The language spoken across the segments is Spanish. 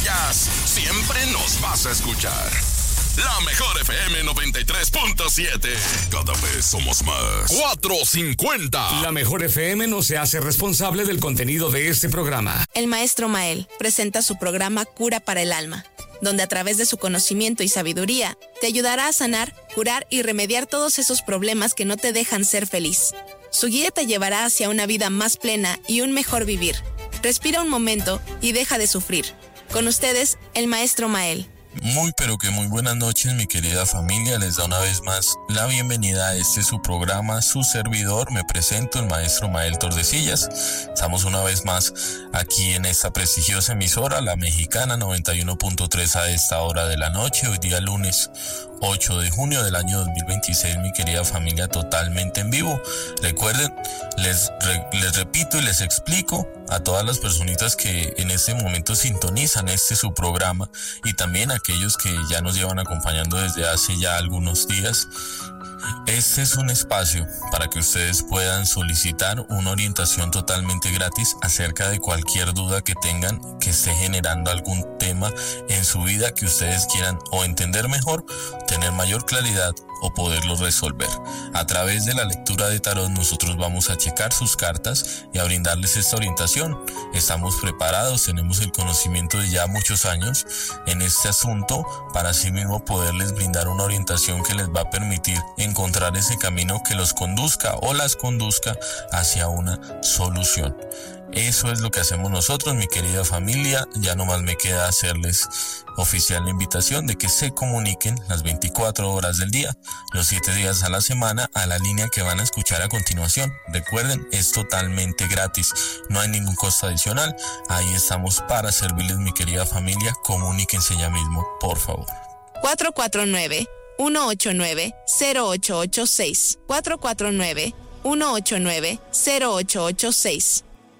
Tordesillas, siempre nos vas a escuchar. La mejor FM 93.7. Cada vez somos más. 450. La mejor FM no se hace responsable del contenido de este programa. El maestro Mael presenta su programa Cura para el Alma, donde a través de su conocimiento y sabiduría te ayudará a sanar, curar y remediar todos esos problemas que no te dejan ser feliz. Su guía te llevará hacia una vida más plena y un mejor vivir. Respira un momento y deja de sufrir. Con ustedes, el maestro Mael. Muy pero que muy buenas noches, mi querida familia. Les da una vez más la bienvenida a su programa, su servidor. Me presento, el maestro Mael Tordesillas. Estamos una vez más aquí en esta prestigiosa emisora, la Mexicana 91.3 a esta hora de la noche. Hoy día lunes 8 de junio del año 2026, mi querida familia, totalmente en vivo. Recuerden, les repito y les explico a todas las personitas que en este momento sintonizan su programa, y también a aquellos que ya nos llevan acompañando desde hace ya algunos días. Este es un espacio para que ustedes puedan solicitar una orientación totalmente gratis acerca de cualquier duda que tengan, que esté generando algún tema en su vida que ustedes quieran o entender mejor, tener mayor claridad o poderlo resolver. A través de la lectura de tarot nosotros vamos a checar sus cartas y a brindarles esta orientación. Estamos preparados, tenemos el conocimiento de ya muchos años en este asunto para así mismo poderles brindar una orientación que les va a permitir encontrar ese camino que los conduzca o las conduzca hacia una solución. Eso es lo que hacemos nosotros, mi querida familia. Ya nomás me queda hacerles oficial la invitación de que se comuniquen las 24 horas del día, los 7 días a la semana, a la línea que van a escuchar a continuación. Recuerden, es totalmente gratis, no hay ningún costo adicional. Ahí estamos para servirles, mi querida familia. Comuníquense ya mismo, por favor. 449-189-0886. 449-189-0886.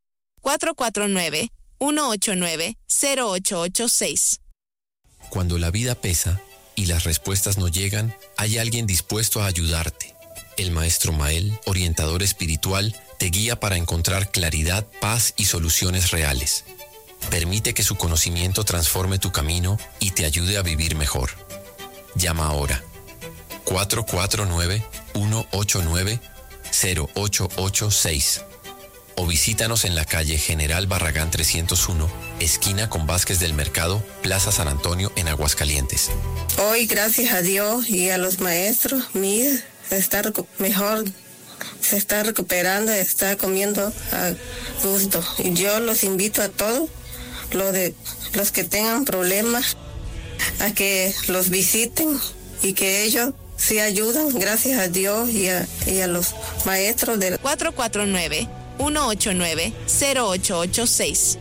449-189-0886. Cuando la vida pesa y las respuestas no llegan, hay alguien dispuesto a ayudarte. El maestro Mael, orientador espiritual, te guía para encontrar claridad, paz y soluciones reales. Permite que su conocimiento transforme tu camino y te ayude a vivir mejor. Llama ahora. 449-189-0886. O visítanos en la calle General Barragán 301, esquina con Vázquez del Mercado, Plaza San Antonio, en Aguascalientes. Hoy, gracias a Dios y a los maestros, mi hija está mejor, se está recuperando, está comiendo a gusto. Y yo los invito a todos, los que tengan problemas, a que los visiten y que ellos sí ayudan, gracias a Dios y a los maestros del 449-189-0886.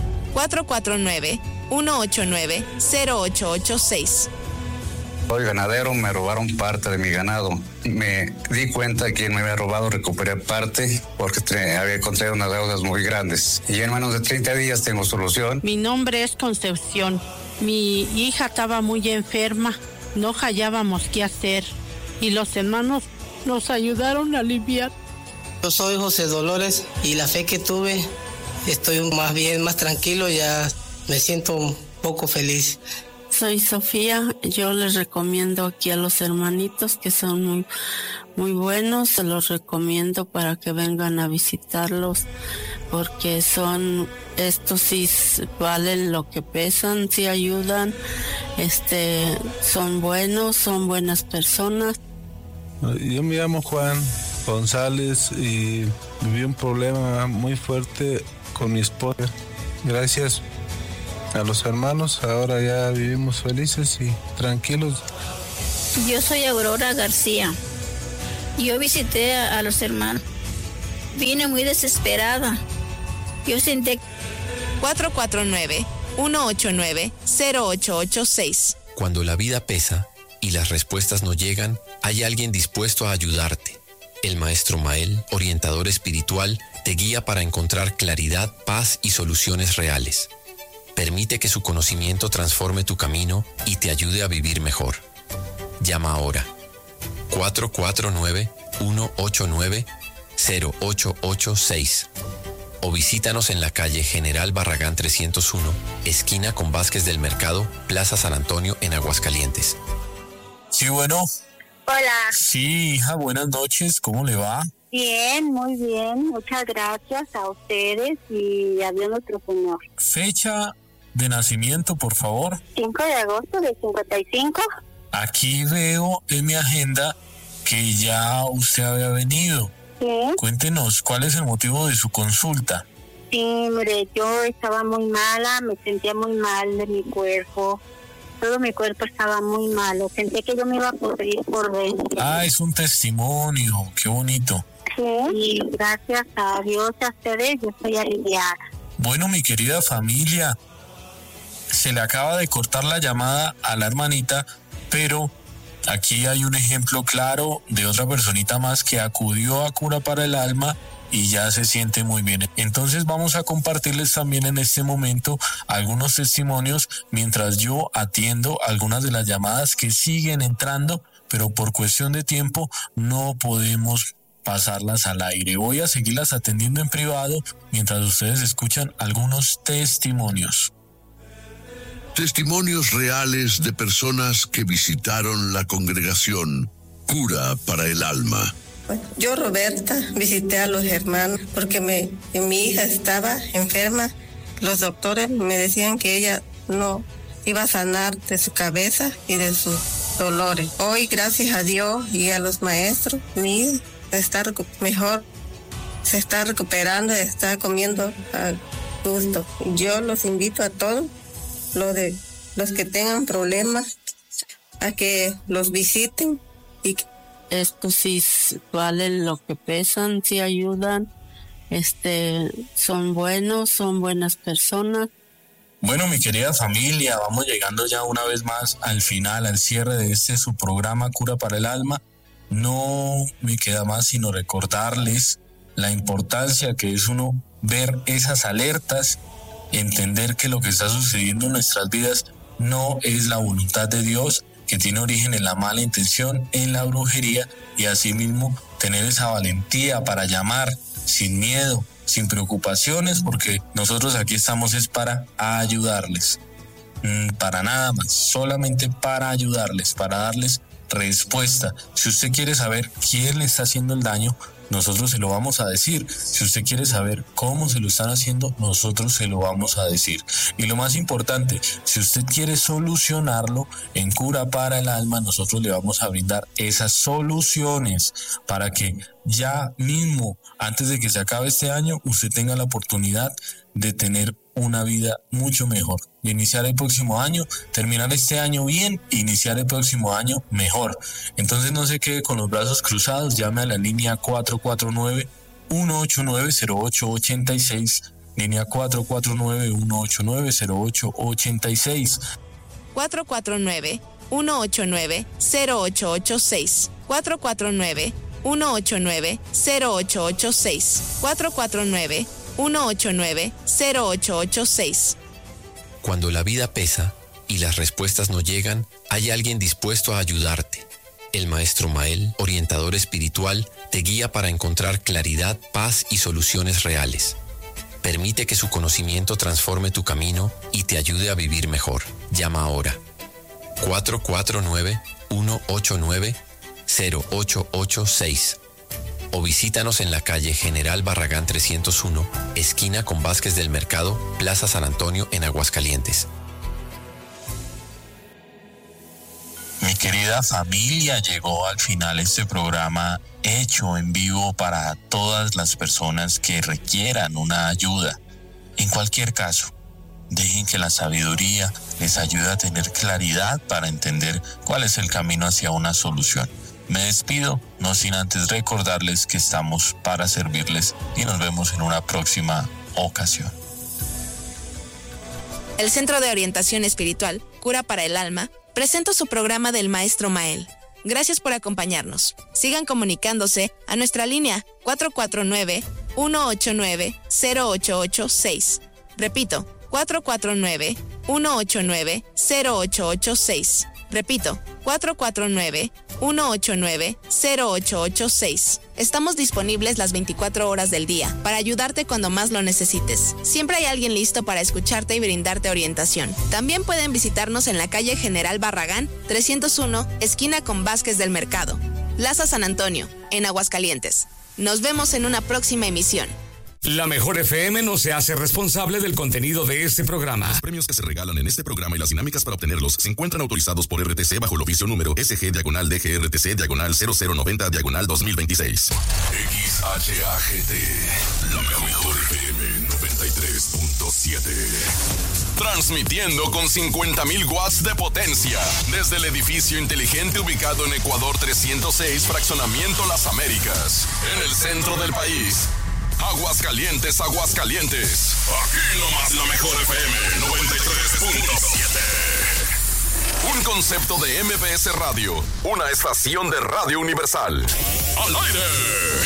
449-189-0886. Soy ganadero, me robaron parte de mi ganado. Me di cuenta que quien me había robado, recuperé parte porque había contraído unas deudas muy grandes. Y en menos de 30 días tengo solución. Mi nombre es Concepción. Mi hija estaba muy enferma, no hallábamos qué hacer y los hermanos nos ayudaron a aliviar. Yo soy José Dolores y la fe que tuve, estoy más tranquilo, ya me siento un poco feliz. Soy Sofía, yo les recomiendo aquí a los hermanitos que son muy, muy buenos, se los recomiendo para que vengan a visitarlos, porque estos sí valen lo que pesan, sí ayudan, son buenos, son buenas personas. Yo me llamo Juan González y viví un problema muy fuerte con mi esposa. Gracias a los hermanos, ahora ya vivimos felices y tranquilos. Yo soy Aurora García. Yo visité a los hermanos. Vine muy desesperada. Yo sentí... 449-189-0886. Cuando la vida pesa y las respuestas no llegan, hay alguien dispuesto a ayudarte. El maestro Mael, orientador espiritual, te guía para encontrar claridad, paz y soluciones reales. Permite que su conocimiento transforme tu camino y te ayude a vivir mejor. Llama ahora. 449-189-0886. o visítanos en la calle General Barragán 301, esquina con Vázquez del Mercado, Plaza San Antonio, en Aguascalientes. Sí, bueno. Hola. Sí, hija, buenas noches, ¿cómo le va? Bien, muy bien, muchas gracias a ustedes y a Dios nuestro Señor. Fecha de nacimiento, por favor. 5 de agosto del 55. Aquí veo en mi agenda que ya usted había venido. Sí. Cuéntenos, ¿cuál es el motivo de su consulta? Sí, mire, yo estaba muy mala, me sentía muy mal de mi cuerpo. Todo mi cuerpo estaba muy malo. Sentí que yo me iba a pudrir por dentro. Ah, es un testimonio, qué bonito. Sí, y gracias a Dios y a ustedes yo estoy aliviada. Bueno, mi querida familia, se le acaba de cortar la llamada a la hermanita, pero aquí hay un ejemplo claro de otra personita más que acudió a Cura para el Alma y ya se siente muy bien. Entonces vamos a compartirles también en este momento algunos testimonios mientras yo atiendo algunas de las llamadas que siguen entrando, pero por cuestión de tiempo no podemos pasarlas al aire. Voy a seguirlas atendiendo en privado mientras ustedes escuchan algunos testimonios. Testimonios reales de personas que visitaron la congregación Cura para el Alma. Yo, Roberta, visité a los hermanos porque mi hija estaba enferma. Los doctores me decían que ella no iba a sanar de su cabeza y de sus dolores. Hoy, gracias a Dios y a los maestros, mi hija está mejor, se está recuperando, está comiendo a gusto. Yo los invito a todos, los que tengan problemas, a que los visiten y estos sí valen lo que pesan, sí ayudan, son buenos, son buenas personas. Bueno, mi querida familia, vamos llegando ya una vez más al final, al cierre de su programa Cura para el Alma. No me queda más sino recordarles la importancia que es uno ver esas alertas, entender que lo que está sucediendo en nuestras vidas no es la voluntad de Dios, que tiene origen en la mala intención, en la brujería, y asimismo tener esa valentía para llamar sin miedo, sin preocupaciones, porque nosotros aquí estamos es para ayudarles, para nada más, solamente para ayudarles, para darles respuesta. Si usted quiere saber quién le está haciendo el daño, nosotros se lo vamos a decir. Si usted quiere saber cómo se lo están haciendo, nosotros se lo vamos a decir. Y lo más importante, si usted quiere solucionarlo, en Cura para el Alma nosotros le vamos a brindar esas soluciones para que ya mismo, antes de que se acabe este año, usted tenga la oportunidad de tener una vida mucho mejor, de iniciar el próximo año, terminar este año bien, iniciar el próximo año mejor. Entonces no se quede con los brazos cruzados, llame a la línea 449-189-0886, línea 449-189-0886. 449-189-0886, 449-189-0886, 449-189-0886. Cuando la vida pesa y las respuestas no llegan, hay alguien dispuesto a ayudarte. El Maestro Mael, orientador espiritual, te guía para encontrar claridad, paz y soluciones reales. Permite que su conocimiento transforme tu camino y te ayude a vivir mejor. Llama ahora. 449-189-0886 o visítanos en la calle General Barragán 301, esquina con Vázquez del Mercado, Plaza San Antonio, en Aguascalientes. Mi querida familia, llegó al final este programa hecho en vivo para todas las personas que requieran una ayuda. En cualquier caso, dejen que la sabiduría les ayude a tener claridad para entender cuál es el camino hacia una solución. Me despido, no sin antes recordarles que estamos para servirles y nos vemos en una próxima ocasión. El Centro de Orientación Espiritual, Cura para el Alma, presenta su programa del Maestro Mael. Gracias por acompañarnos. Sigan comunicándose a nuestra línea 449-189-0886. Repito, 449-189-0886. Repito, 449-189-0886. Estamos disponibles las 24 horas del día para ayudarte cuando más lo necesites. Siempre hay alguien listo para escucharte y brindarte orientación. También pueden visitarnos en la calle General Barragán, 301, esquina con Vázquez del Mercado, Plaza San Antonio, en Aguascalientes. Nos vemos en una próxima emisión. La Mejor FM no se hace responsable del contenido de este programa. Los premios que se regalan en este programa y las dinámicas para obtenerlos se encuentran autorizados por RTC bajo el oficio número SG-DGRTC-0090-2026. XHAGT, la Mejor FM 93.7. Transmitiendo con 50,000 watts de potencia desde el edificio inteligente ubicado en Ecuador 306, Fraccionamiento Las Américas, en el centro del país. Aguascalientes, Aguascalientes. Aquí nomás la Mejor FM 93.7. Un concepto de MBS Radio, una estación de Radio Universal. ¡Al aire!